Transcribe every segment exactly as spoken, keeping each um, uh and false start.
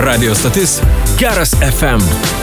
Radio stotis Geras F M.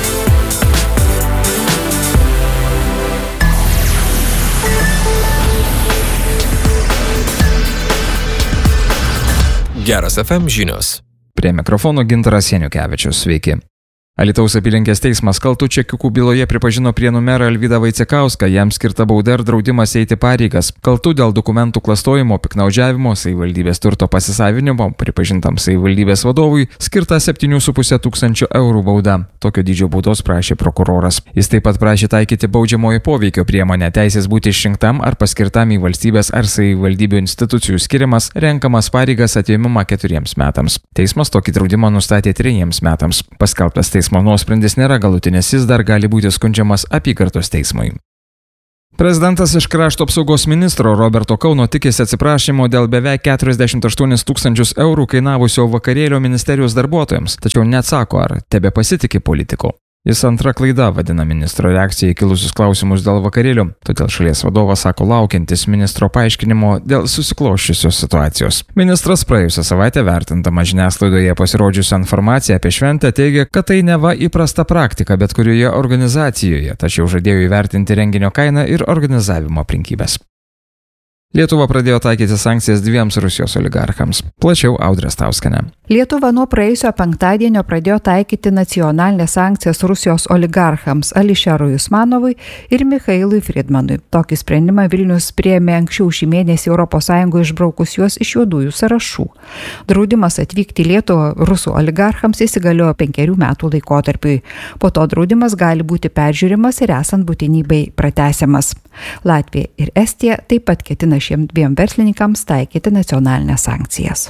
Geras F M žinios. Prie mikrofono Gintaras Janiukevičius. Sveiki. Alytaus apylinkės teismas kaltu čekiukų byloje pripažino Prienų merą Alvydą Vaicekauską, jam skirta bauda ir draudimas eiti pareigas. Kaltu dėl dokumentų klastojimo, piknaudžiavimo, savivaldybės turto pasisavinimo, pripažintam savivaldybės vadovui skirta septynių su puse tūkstančių eurų bauda. Tokio dydžio baudos prašė prokuroras. Jis taip pat prašė taikyti baudžiamojo poveikio priemonę, teisės būti išrinktam ar paskirtam į valstybės ar savivaldybių institucijų skiriamas, renkamas pareigas atėmimą keturiems metams. Teismas tokį draudimą nustatė trejiems metams. Paskelbtas teismas nuosprendis nėra galutinis, jis dar gali būti skundžiamas apygardos teismui. Prezidentas iš krašto apsaugos ministro Roberto Kauno tikisi atsiprašymo dėl beveik keturiasdešimt aštuonis tūkstančius eurų kainavusio vakarėlio ministerijos darbuotojams, tačiau neatsako, ar tebe pasitiki politiku. Jis antra klaida vadina ministro reakciją į kilusius klausimus dėl vakarėlių, todėl šalies vadovas sako laukiantis ministro paaiškinimo dėl susikloščiusios situacijos. Ministras praėjusią savaitę vertindama žiniasklaidoje pasirodžiusią informaciją apie šventę teigia, kad tai neva įprasta praktika bet kurioje organizacijoje, tačiau žadėjo įvertinti renginio kainą ir organizavimo aplinkybės. Lietuva pradėjo taikyti sankcijas dviems Rusijos oligarchams. Plačiau Audrė Stauskienė. Lietuva nuo praėjusio penktadienio pradėjo taikyti nacionalinės sankcijas Rusijos oligarchams Ališerui Usmanovui ir Michailui Friedmanui. Tokį sprendimą Vilnius priėmė anksčiau šį mėnesį Europos Sąjungoje išbraukus juos iš juodųjų sąrašų. Draudimas atvykti į Lietuvą rusų oligarchams įsigaliojo penkerių metų laikotarpiui. Po to draudimas gali būti peržiūrimas ir esant būtinybei pratęsiamas. Latvija ir Estija taip pat ketina šiems dviem verslininkams taikyti nacionalinės sankcijas.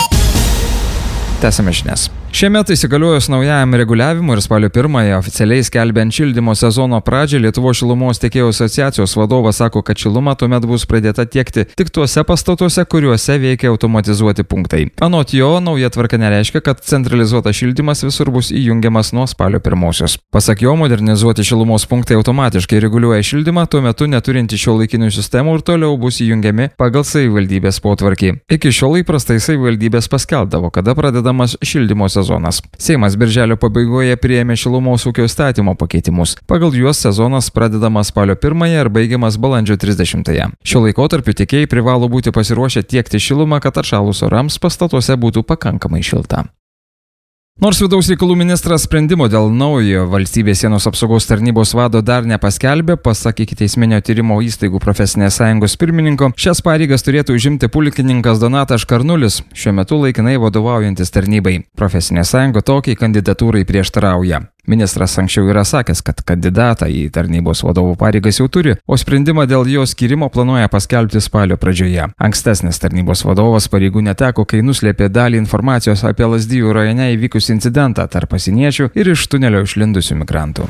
Tęsime žinias. Šiemet įsigaliojus naujajam reguliavimui ir spalio pirmąją oficialiai skelbiant šildymo sezono pradžią, Lietuvos šilumos tiekėjų asociacijos vadovas sako, kad šiluma tuomet bus pradėta tiekti tik tuose pastatuose, kuriuose veikia automatizuoti punktai. Anot jo, nauja tvarka nereiškia, kad centralizuotas šildymas visur bus įjungiamas nuo spalio pirmosios. Pasak jo, modernizuoti šilumos punktai automatiškai reguliuoja šildymą, tuo metu neturinti šiuolaikinių sistemų ir toliau bus įjungiami pagal savivaldybės potvarkį. Iki šiol įprastai savivaldybės paskelbdavo, kada pradedamas šildymo sezonas. Seimas birželio pabaigoje priėmė šilumos ūkio įstatymo pakeitimus. Pagal juos sezonas pradedamas spalio pirmąją ir baigiamas balandžio trisdešimtąją. Šiuo laikotarpiu tiekėjai privalo būti pasiruošę tiekti šilumą, kad atšalus orams pastatuose būtų pakankamai šilta. Nors vidaus reikalų ministras sprendimo dėl naujo valstybės sienos apsaugos tarnybos vado dar nepaskelbė, pasak ikiteisminio tyrimo įstaigų profesinės sąjungos pirmininko, šias pareigas turėtų užimti pulkininkas Donatas Škarnulis, šiuo metu laikinai vadovaujantis tarnybai. Profesinė sąjunga tokiai kandidatūrai prieštarauja. Ministras anksčiau yra sakęs, kad kandidatą į tarnybos vadovų pareigas jau turi, o sprendimą dėl jo skyrimo planuoja paskelbti spalio pradžioje. Ankstesnis tarnybos vadovas pareigų neteko, kai nuslėpė dalį informacijos apie Lazdijų rajone įvykusį incidentą tarp pasieniečių ir iš tunelio išlindusių migrantų.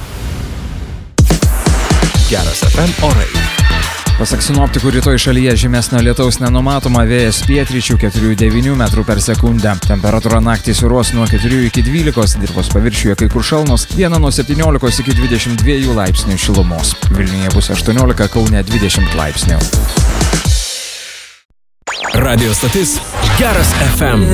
Geras F M orai. Pasak sinoptikų, rytoj šalyje žymesnio lietaus nenumatoma, vėjas pietryčių keturių devynių metrų per sekundę. Temperatūra naktį svyruos nuo keturių iki dvylikos, dirvos paviršiuje kai kur šalnos, dieną nuo septyniolikos iki dvidešimt dviejų laipsnių šilumos. Vilniuje bus aštuoniolika, Kaune dvidešimt laipsnių. Radio stotis Geras F M.